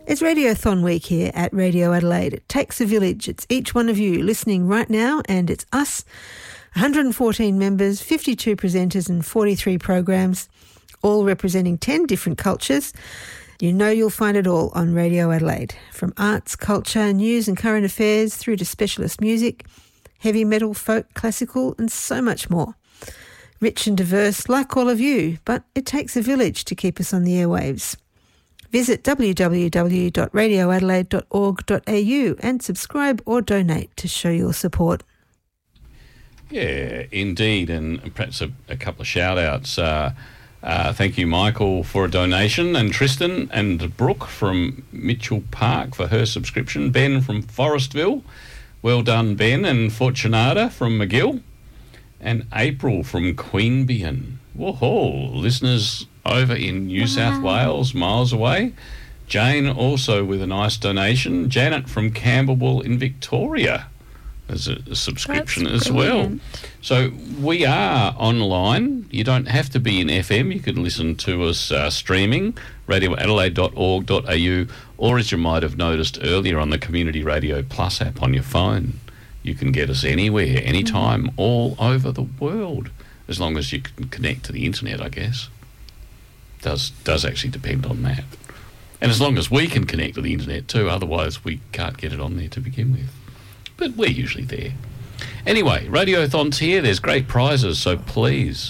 It's Radiothon week here at Radio Adelaide. It takes a village. It's each one of you listening right now, and it's us, 114 members, 52 presenters and 43 programs, all representing 10 different cultures. You know you'll find it all on Radio Adelaide, from arts, culture, news and current affairs through to specialist music, heavy metal, folk, classical and so much more. Rich and diverse like all of you, but it takes a village to keep us on the airwaves. Visit www.radioadelaide.org.au and subscribe or donate to show your support. Yeah, indeed, and perhaps a couple of shout-outs. Thank you, Michael, for a donation, and Tristan and Brooke from Mitchell Park for her subscription, Ben from Forestville, well done, Ben, and Fortunata from McGill, and April from Queanbeyan. Whoa, listeners over in New South Wales, miles away. Jane also with a nice donation. Janet from Camberwell in Victoria as a subscription as well. So we are online. You don't have to be in FM. You can listen to us streaming, radioadelaide.org.au, or as you might have noticed earlier on the Community Radio Plus app on your phone. You can get us anywhere, anytime, all over the world, as long as you can connect to the internet, I guess. Does actually depend on that. And as long as we can connect to the internet too, otherwise we can't get it on there to begin with. But we're usually there. Anyway, Radiothon's here. There's great prizes, so please.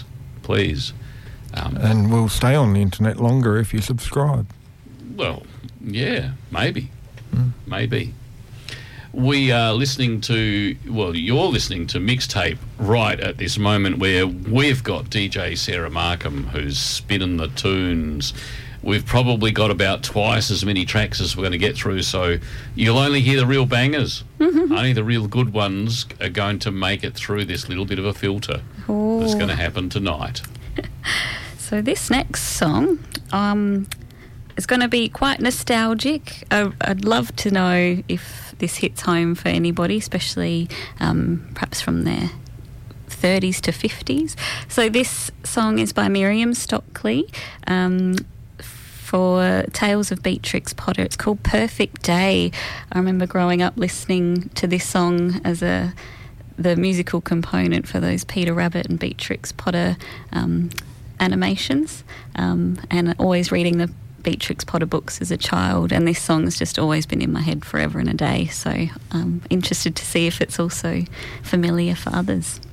And we'll stay on the internet longer if you subscribe. Well, yeah, maybe. Maybe. We are listening to, well, you're listening to Mixtape right at this moment, where we've got DJ Sarah Markham who's spinning the tunes. We've probably got about twice as many tracks as we're going to get through, so you'll only hear the real bangers. Only the real good ones are going to make it through this little bit of a filter that's going to happen tonight. So this next song is going to be quite nostalgic. I'd love to know if this hits home for anybody, especially perhaps from their 30s to 50s. So this song is by Miriam Stockley for Tales of Beatrix Potter. It's called Perfect Day. I remember growing up listening to this song as the musical component for those Peter Rabbit and Beatrix Potter animations, and always reading the Beatrix Potter books as a child, and this song has just always been in my head forever and a day, so I'm interested to see if it's also familiar for others.